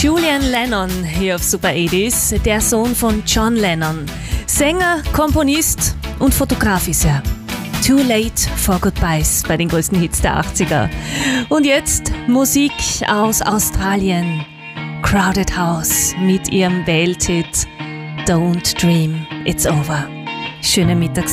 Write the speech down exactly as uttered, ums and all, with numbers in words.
Julian Lennon hier auf Super achtzig, der Sohn von John Lennon. Sänger, Komponist und Fotograf ist er. Too Late for Goodbyes bei den größten Hits der achtziger. Und jetzt Musik aus Australien. Crowded House mit ihrem Welthit Don't Dream It's Over. Schönen Mittag.